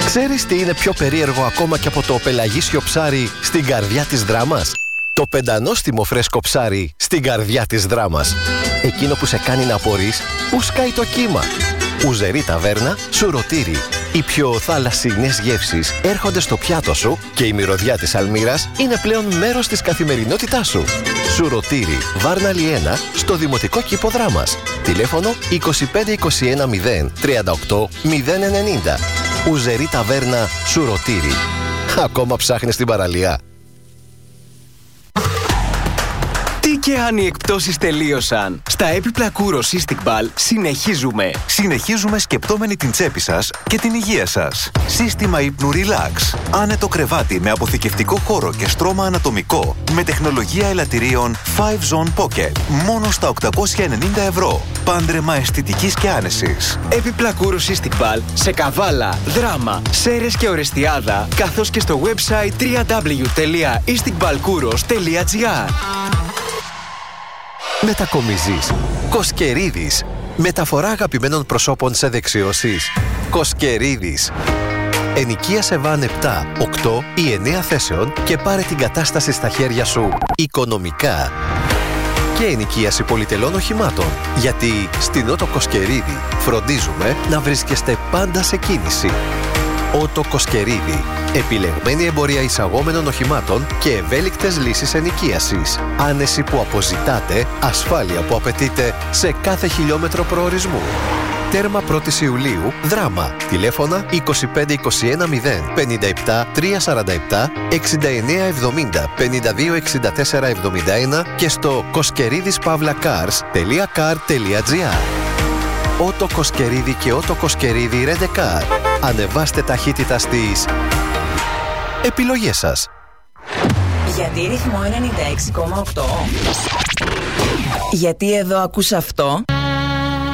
Ξέρεις τι είναι πιο περίεργο ακόμα και από το πελαγίσιο ψάρι στην καρδιά της Δράμας? Το πεντανόστιμο φρέσκο ψάρι στην καρδιά της Δράμας. Εκείνο που σε κάνει να απορείς που σκάει το κύμα. Ουζερή ταβέρνα, σουρωτήρι. Οι πιο θαλασσινές γεύσεις έρχονται στο πιάτο σου και η μυρωδιά της αλμύρας είναι πλέον μέρος της καθημερινότητάς σου. Σουρωτήρι, Βάρναλη 1, στο Δημοτικό Κήπο Δράμας. Τηλέφωνο 2521 0 38 090. Ουζερή ταβέρνα, σουρωτήρι. Ακόμα ψάχνεις την παραλία? Τι και αν οι εκπτώσεις τελείωσαν? Στα έπιπλα Kouros Istikbal συνεχίζουμε. Συνεχίζουμε σκεπτόμενοι την τσέπη σας και την υγεία σας. Σύστημα ύπνου Relax. Άνετο κρεβάτι με αποθηκευτικό χώρο και στρώμα ανατομικό. Με τεχνολογία ελαττηρίων 5 Zone Pocket. Μόνο στα 890 ευρώ. Πάντρεμα αισθητικής και άνεσης. Έπιπλα Kouros Istikbal σε Καβάλα, Δράμα, Σέρρες και Ορεστιάδα, καθώς και στο website www.istikbalkouros.gr. Μετακομίζεις. Κοσκερίδης. Μεταφορά αγαπημένων προσώπων σε δεξιώσεις. Κοσκερίδης. Ενοικίασε βαν 7, 8 ή 9 θέσεων και πάρε την κατάσταση στα χέρια σου οικονομικά. Και ενοικίαση πολυτελών οχημάτων. Γιατί στην Ότο Κοσκερίδη φροντίζουμε να βρίσκεστε πάντα σε κίνηση. Ότο Κοσκερίδη. Επιλεγμένη εμπορία εισαγόμενων οχημάτων και ευέλικτες λύσεις ενοικίασης. Άνεση που αποζητάτε, ασφάλεια που απαιτείτε σε κάθε χιλιόμετρο προορισμού. Τέρμα 1η Ιουλίου, Δράμα. Τηλέφωνα 2521 0 57 347 69 70 52 64 71 και στο koskeridispavlacars.car.gr. Ότο Κοσκερίδη και Ότο Κοσκερίδη Ρεντεκάρ. Ανεβάστε ταχύτητα στις επιλογές σας. Γιατί ρυθμό 96,8? Γιατί εδώ ακούς αυτό?